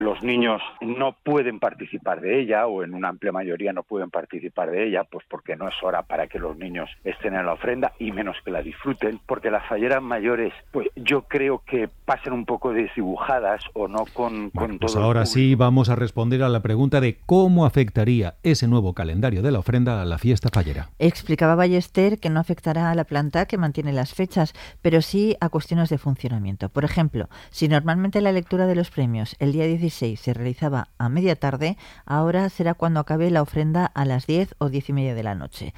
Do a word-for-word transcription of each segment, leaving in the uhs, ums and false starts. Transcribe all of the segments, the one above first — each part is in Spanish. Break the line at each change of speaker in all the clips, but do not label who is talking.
los niños no pueden participar de ella, o en una amplia mayoría no pueden participar de ella, pues porque no es hora para que los niños estén en la ofrenda, y menos que la disfruten, porque las falleras mayores, pues yo creo que pasan un poco desdibujadas o no con, con
bueno,
todo.
Pues ahora sí vamos a responder a la pregunta de cómo afectaría ese nuevo calendario de la ofrenda a la fiesta fallera.
Explicaba Ballester que no afectará a la planta, que mantiene las fechas, pero sí a cuestiones de funcionamiento. Por ejemplo, si normalmente la lectura de los premios el día dieciséis se realizaba a media tarde, ahora será cuando acabe la ofrenda a las diez o diez y media de la noche.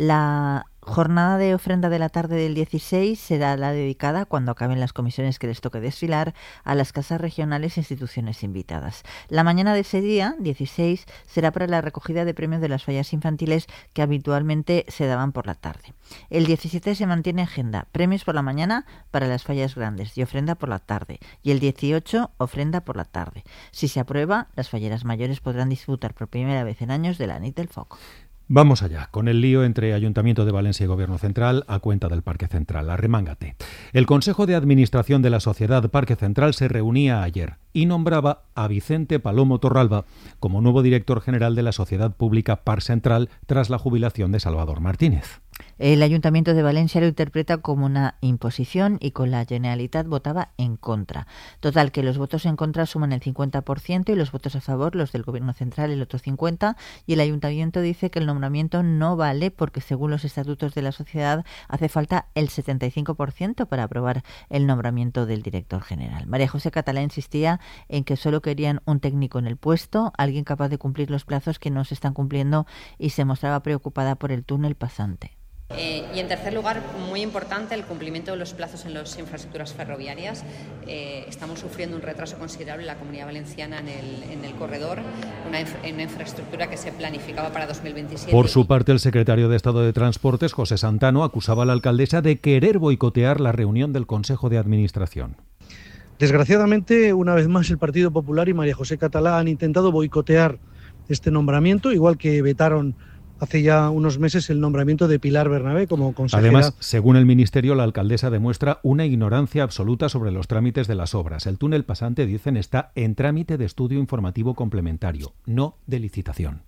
La jornada de ofrenda de la tarde del dieciséis será la dedicada, cuando acaben las comisiones que les toque desfilar, a las casas regionales e instituciones invitadas. La mañana de ese día, dieciséis, será para la recogida de premios de las fallas infantiles que habitualmente se daban por la tarde. El diecisiete se mantiene agenda, premios por la mañana para las fallas grandes y ofrenda por la tarde. Y el dieciocho, ofrenda por la tarde. Si se aprueba, las falleras mayores podrán disfrutar por primera vez en años de la nit del foc.
Vamos allá, con el lío entre Ayuntamiento de Valencia y Gobierno Central a cuenta del Parque Central. Arremángate. El Consejo de Administración de la Sociedad Parque Central se reunía ayer y nombraba a Vicente Palomo Torralba como nuevo director general de la Sociedad Pública Parc Central tras la jubilación de Salvador Martínez.
El Ayuntamiento de Valencia lo interpreta como una imposición y con la Generalitat votaba en contra. Total, que los votos en contra suman el cincuenta por ciento y los votos a favor, los del Gobierno Central, el otro cincuenta por ciento, y el Ayuntamiento dice que el nombramiento no vale porque, según los estatutos de la sociedad, hace falta el setenta y cinco por ciento para aprobar el nombramiento del director general. María José Catalá insistía en que solo querían un técnico en el puesto, alguien capaz de cumplir los plazos que no se están cumpliendo, y se mostraba preocupada por el túnel pasante.
Eh, y en tercer lugar, muy importante, el cumplimiento de los plazos en las infraestructuras ferroviarias. Eh, estamos sufriendo un retraso considerable en la Comunidad Valenciana en el, en el corredor, una, infra, una infraestructura que se planificaba para dos mil veintisiete.
Por su parte, el secretario de Estado de Transportes, José Santano, acusaba a la alcaldesa de querer boicotear la reunión del Consejo de Administración.
Desgraciadamente, una vez más, el Partido Popular y María José Catalá han intentado boicotear este nombramiento, igual que vetaron hace ya unos meses el nombramiento de Pilar Bernabé como consejera.
Además, según el Ministerio, la alcaldesa demuestra una ignorancia absoluta sobre los trámites de las obras. El túnel pasante, dicen, está en trámite de estudio informativo complementario, no de licitación.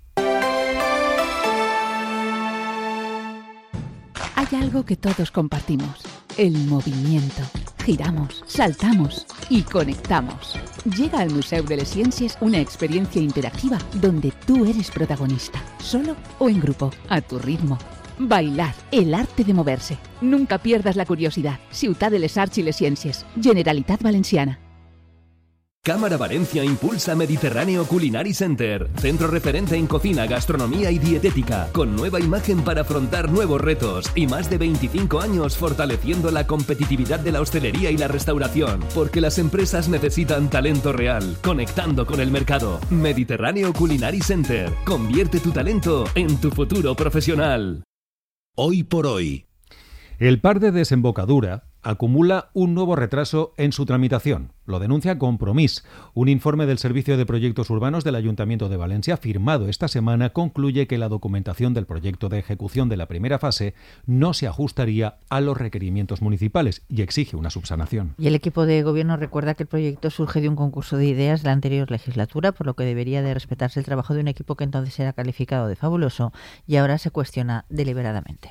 Hay algo que todos compartimos: el movimiento. Giramos, saltamos y conectamos. Llega al Museu de les Ciències una experiencia interactiva donde tú eres protagonista, solo o en grupo, a tu ritmo. Bailar, el arte de moverse. Nunca pierdas la curiosidad. Ciutat de les Arts i les Ciències, Generalitat Valenciana.
Cámara Valencia impulsa Mediterráneo Culinary Center, centro referente en cocina, gastronomía y dietética, con nueva imagen para afrontar nuevos retos y más de veinticinco años fortaleciendo la competitividad de la hostelería y la restauración, porque las empresas necesitan talento real, conectando con el mercado. Mediterráneo Culinary Center, convierte tu talento en tu futuro profesional.
Hoy por hoy.
El par de desembocadura acumula un nuevo retraso en su tramitación. Lo denuncia Compromís. Un informe del Servicio de Proyectos Urbanos del Ayuntamiento de Valencia, firmado esta semana, concluye que la documentación del proyecto de ejecución de la primera fase no se ajustaría a los requerimientos municipales y exige una subsanación.
Y el equipo de gobierno recuerda que el proyecto surge de un concurso de ideas de la anterior legislatura, por lo que debería de respetarse el trabajo de un equipo que entonces era calificado de fabuloso y ahora se cuestiona deliberadamente.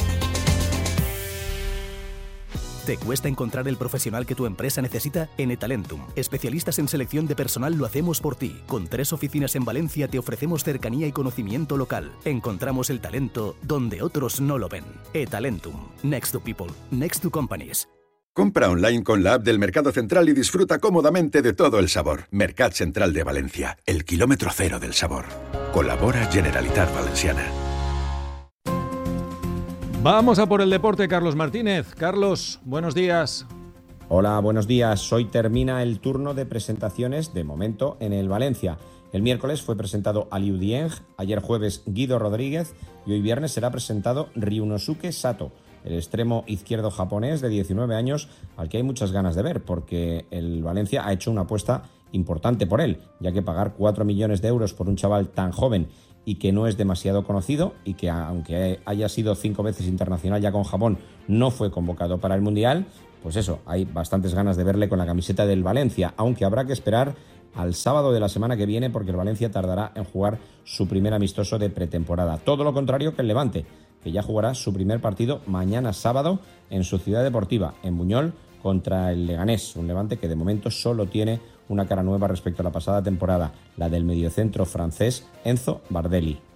¿Te cuesta encontrar el profesional que tu empresa necesita? En eTalentum, especialistas en selección de personal, lo hacemos por ti. Con tres oficinas en Valencia te ofrecemos cercanía y conocimiento local. Encontramos el talento donde otros no lo ven. eTalentum. Next to people. Next to companies.
Compra online con la app del Mercado Central y disfruta cómodamente de todo el sabor. Mercat Central de Valencia. El kilómetro cero del sabor. Colabora Generalitat Valenciana.
Vamos a por el deporte, Carlos Martínez. Carlos, buenos días.
Hola, buenos días. Hoy termina el turno de presentaciones, de momento, en el Valencia. El miércoles fue presentado Aliou Dieng, ayer jueves Guido Rodríguez y hoy viernes será presentado Ryunosuke Sato, el extremo izquierdo japonés de diecinueve años, al que hay muchas ganas de ver, porque el Valencia ha hecho una apuesta importante por él, ya que pagar cuatro millones de euros por un chaval tan joven y que no es demasiado conocido y que, aunque haya sido cinco veces internacional ya con Japón, no fue convocado para el Mundial, pues eso, hay bastantes ganas de verle con la camiseta del Valencia, aunque habrá que esperar al sábado de la semana que viene, porque el Valencia tardará en jugar su primer amistoso de pretemporada. Todo lo contrario que el Levante, que ya jugará su primer partido mañana sábado en su ciudad deportiva, en Buñol, contra el Leganés, un Levante que de momento solo tiene una cara nueva respecto a la pasada temporada, la del mediocentro francés Enzo Bardelli.